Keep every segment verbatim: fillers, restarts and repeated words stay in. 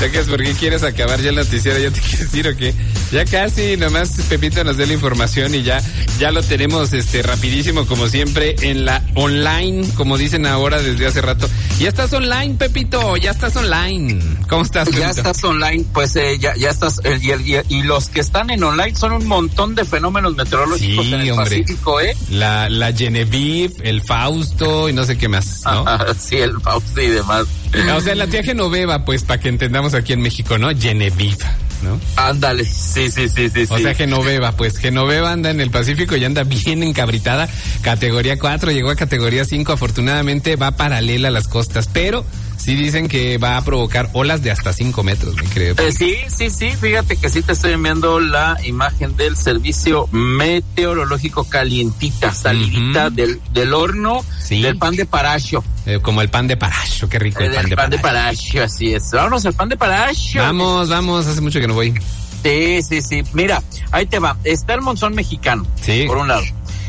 Sacas, ¿por qué quieres acabar ya el noticiero? ¿Ya te quieres ir o qué? Ya casi, nomás Pepito nos dé la información y ya, ya lo tenemos este rapidísimo, como siempre, en la online, como dicen ahora desde hace rato. Ya estás online, Pepito, ya estás online. ¿Cómo estás, Pepito? Ya estás online, pues eh, ya, ya estás, eh, y, y, y los que están en online son un montón de fenómenos meteorológicos sí, en el hombre. Pacífico, ¿eh? La, la Genevieve, el Fausto y no sé qué más, ¿no? Ah, sí, el Fausto y demás. O sea, la tía Genoveva, pues, para que entendamos aquí en México, ¿no? Genevieve, ¿no? Ándale, sí, sí, sí, sí. O sí. sea, Genoveva, pues, Genoveva anda en el Pacífico y anda bien encabritada. Categoría cuatro, llegó a categoría cinco, afortunadamente va paralela a las costas, pero sí dicen que va a provocar olas de hasta cinco metros, me creo. Eh, sí, sí, sí, fíjate que sí te estoy enviando la imagen del servicio meteorológico calientita, salidita uh-huh. del, del horno, sí. del pan de paracho. Eh, como el pan de paracho, qué rico el, el pan, de, pan paracho. de paracho, así es. Vámonos al pan de paracho. Vamos, vamos, hace mucho que no voy. Sí, sí, sí. Mira, ahí te va. Está el monzón mexicano, sí. por un lado.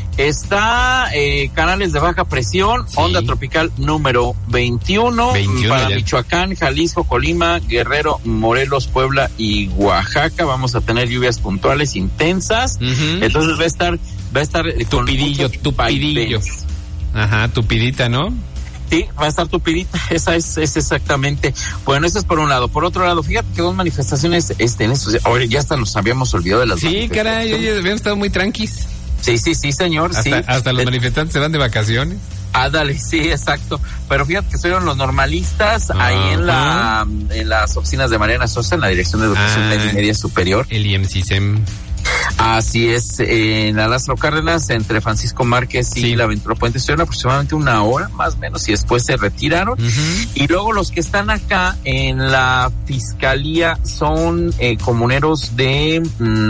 Está eh, canales de baja presión, sí. onda tropical número veintiuno, veintiuno para ya. Michoacán, Jalisco, Colima, Guerrero, Morelos, Puebla y Oaxaca. Vamos a tener lluvias puntuales intensas. Uh-huh. Entonces va a estar, va a estar tupidillo, tupidillo. Ajá, tupidita, ¿no? Sí, va a estar tupidita, esa es, es exactamente. Bueno, eso es por un lado. Por otro lado, fíjate que dos manifestaciones este, en estos, ahora ya hasta nos habíamos olvidado de las sí, manifestaciones. Sí, caray, habíamos estado muy tranquis. Sí, sí, sí, señor. Hasta, sí. hasta los eh, manifestantes se van de vacaciones. Ah, dale, sí, exacto. Pero fíjate que estuvieron los normalistas uh-huh. ahí en la en las oficinas de Mariana Sosa, en la Dirección de Educación ah, y Media Superior. El I M C I S E M. Así es, en Alastro Cárdenas, entre Francisco Márquez y sí. la Ventura Puente, estuvieron aproximadamente una hora, más o menos, y después se retiraron. Uh-huh. Y luego los que están acá en la fiscalía son eh, comuneros de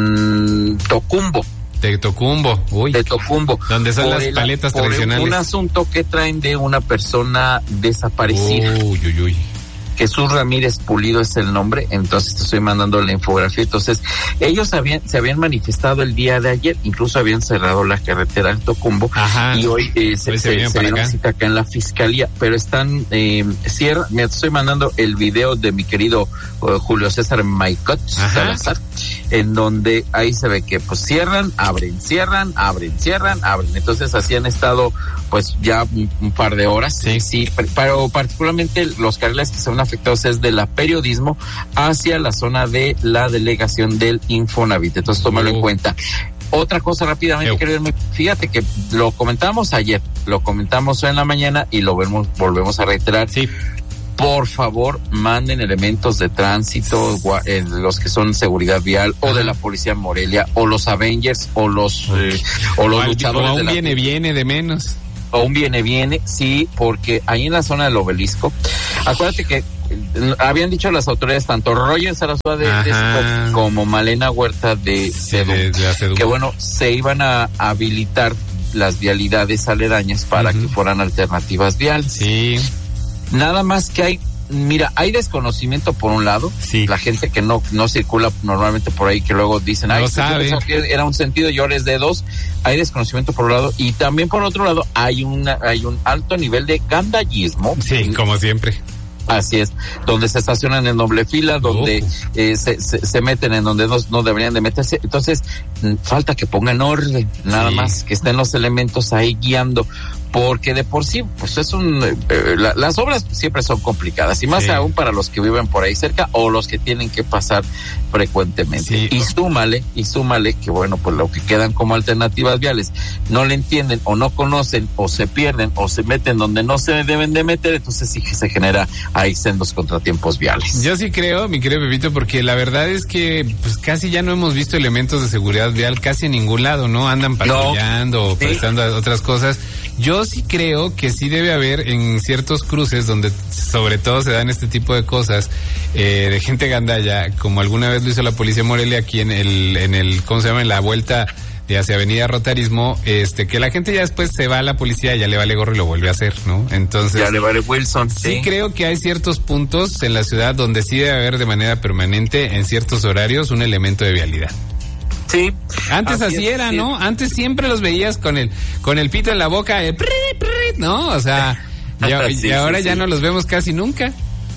mmm, Tocumbo. De Tocumbo, uy. De Tocumbo. Donde son las el, paletas por tradicionales. Un asunto que traen de una persona desaparecida. Uy, uy, uy. Jesús Ramírez Pulido es el nombre, entonces te estoy mandando la infografía. Entonces, ellos habían, se habían manifestado el día de ayer, incluso habían cerrado la carretera en Tocumbo. Ajá. Y hoy eh, se, hoy se, se, se dieron cita acá en la fiscalía, pero están, eh, cierra, me estoy mandando el video de mi querido uh, Julio César Maicot Salazar, en donde ahí se ve que pues cierran, abren, cierran, abren, cierran, abren. Entonces así han estado pues ya un, un par de horas. Sí, sí, pero particularmente los carriles que son afectados es de la Periodismo hacia la zona de la delegación del Infonavit. Entonces tómalo uh. en cuenta. Otra cosa rápidamente, querido, fíjate que lo comentamos ayer, lo comentamos en la mañana y lo vemos, volvemos a reiterar. Sí. Por favor, manden elementos de tránsito, eh, los que son seguridad vial, o de la policía Morelia, o los Avengers, o los eh, o los o luchadores. O un de la viene, viene de menos. O un viene, viene, sí, porque ahí en la zona del Obelisco, acuérdate que habían dicho las autoridades, tanto Roger Sarasúa de, de Scott, como Malena Huerta de, sí, de, de, de que bueno, se iban a habilitar las vialidades aledañas para uh-huh. que fueran alternativas viales. Sí. Nada más que hay, mira, hay desconocimiento por un lado, sí. la gente que no no circula normalmente por ahí, que luego dicen, no ay, sabe. Era un sentido y ahora es de dos. Hay desconocimiento por un lado, y también por otro lado hay una hay un alto nivel de gandallismo. Sí, como siempre. Así es, donde se estacionan en doble fila, donde uh. eh, se, se, se meten en donde no, no deberían de meterse. Entonces, falta que pongan orden, nada sí. más, que estén los elementos ahí guiando, porque de por sí, pues es un, eh, la, las obras siempre son complicadas, y más sí. aún para los que viven por ahí cerca o los que tienen que pasar frecuentemente. Sí. Y súmale, y súmale que bueno, pues lo que quedan como alternativas viales, no le entienden o no conocen o se pierden o se meten donde no se deben de meter, entonces sí que se genera ahí sendos contratiempos viales. Yo sí creo, mi querido Pepito, porque la verdad es que pues casi ya no hemos visto elementos de seguridad vial casi en ningún lado, ¿no? Andan patrullando no. o ¿sí? prestando otras cosas. Yo sí creo que sí debe haber en ciertos cruces donde sobre todo se dan este tipo de cosas eh, de gente gandalla, como alguna vez lo hizo la policía Morelia aquí en el, en el, ¿cómo se llama? En la vuelta de hacia Avenida Rotarismo, este, que la gente ya después se va a la policía, ya le vale gorro y lo vuelve a hacer, ¿no? Entonces. Ya le vale Wilson. Sí, sí creo que hay ciertos puntos en la ciudad donde sí debe haber de manera permanente, en ciertos horarios, un elemento de vialidad. Sí. Antes así, así era, sí. ¿no? Antes siempre los veías con el, con el pito en la boca, el prr, prr, ¿no? O sea, ya, sí, y ahora sí, ya sí. no los vemos casi nunca.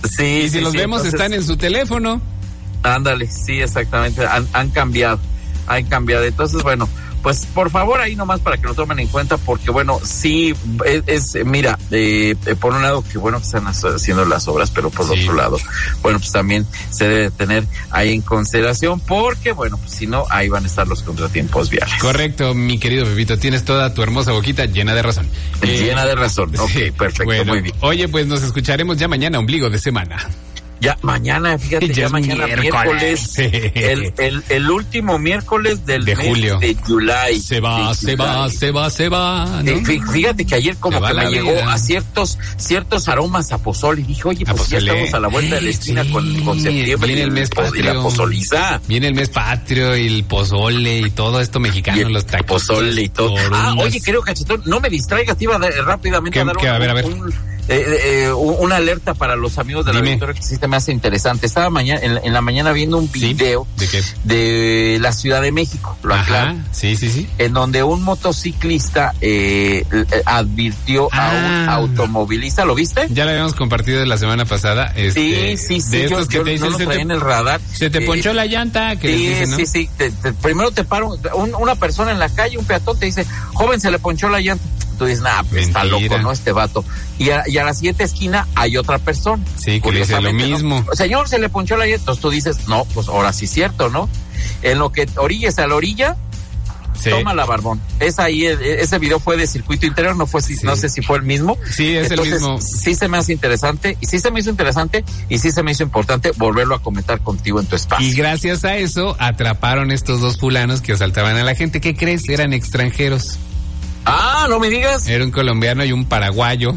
Sí, y si sí, los sí, vemos entonces, están en su teléfono. Ándale, sí, exactamente, han, han cambiado, han cambiado. Entonces, bueno, pues por favor ahí nomás para que lo tomen en cuenta, porque bueno, sí, es, es mira, eh, por un lado que bueno que están haciendo las obras, pero por sí. otro lado, bueno, pues también se debe tener ahí en consideración, porque bueno, pues si no, ahí van a estar los contratiempos viales. Correcto, mi querido Pepito, tienes toda tu hermosa boquita llena de razón. Llena eh, de razón, ok, sí, perfecto, bueno, muy bien. Oye, pues nos escucharemos ya mañana, ombligo de semana. Ya mañana, fíjate, ya, ya mañana miércoles, sí. el, el, el último miércoles del de mes julio. de July. Se va, de se July. va, se va, se va. ¿No? Fíjate que ayer como que me llegó vida. a ciertos ciertos aromas a pozole y dije, oye, pues ya estamos a la vuelta de la esquina sí. con, con septiembre. Viene el mes patrio. Y la pozoliza. Viene el mes patrio y el pozole y todo esto mexicano, y los tacos. Pozole y todo. Ah, unas... oye, creo, Cachetón, no me distraigas, te iba a dar, rápidamente ¿Qué, a dar qué, un, a ver, a ver. un Eh, eh, una alerta para los amigos de la Dime. Victoria que sí te me hace interesante. Estaba mañana en, en la mañana viendo un video ¿Sí? ¿De qué? de la Ciudad de México, lo aclaro. Ajá, sí, sí, sí. En donde un motociclista eh, advirtió ah. a un automovilista, ¿lo viste? Ya lo habíamos compartido la semana pasada. Este, sí, sí, sí. De estos yo, que yo te dicen, no lo se traía te, en el radar. Se te ponchó eh, la llanta. Que sí, dicen, ¿no? sí, sí. Te, te, primero te para un, un, una persona en la calle, un peatón, te dice, joven, se le ponchó la llanta. Tú dices, nah, pues está loco, ¿no? Este vato. Y a, y a la siguiente esquina hay otra persona. Sí, que le dice lo mismo. ¿No? Señor, se le ponchó la llanta. Entonces tú dices, no, pues ahora sí es cierto, ¿no? En lo que orillas a la orilla, sí. toma la barbón. Es ahí, ese video fue de circuito interior, no fue, sí. no sé si fue el mismo. Sí, es Entonces, el mismo. Sí se me hace interesante, y sí se me hizo interesante, y sí se me hizo importante volverlo a comentar contigo en tu espacio. Y gracias a eso, atraparon estos dos fulanos que asaltaban a la gente. ¿Qué crees? Eran extranjeros. Ah, no me digas. Era un colombiano y un paraguayo.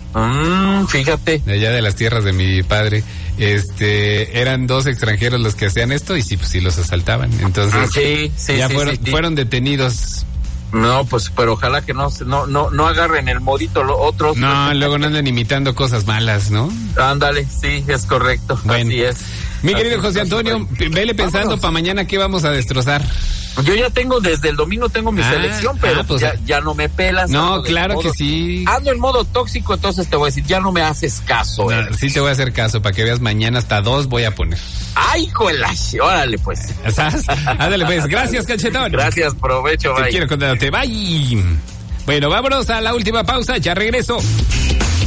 Mm, fíjate. De allá de las tierras de mi padre. Este, eran dos extranjeros los que hacían esto y sí, pues sí los asaltaban. Entonces, sí, sí, ya sí, fueron, sí, sí. fueron detenidos. No, pues, pero ojalá que no, no, no, no agarren el modito los otros. No, luego no anden imitando cosas malas, ¿no? Ándale, sí, es correcto. Bueno. Así es. Mi querido José Antonio, vele pensando para mañana qué vamos a destrozar. Yo ya tengo, desde el domingo tengo mi ah, selección, pero ah, pues, ya, ya no me pelas. No, claro modo, que sí. Ando en modo tóxico, entonces te voy a decir, ya no me haces caso. No, eh. Sí te voy a hacer caso, para que veas mañana hasta dos voy a poner. ¡Ay, jolash! Órale, pues. ¿Sabes? Ándale, pues. Gracias, Cachetón. Gracias, provecho, Te bye. quiero contarte, bye. Bueno, vámonos a la última pausa, ya regreso.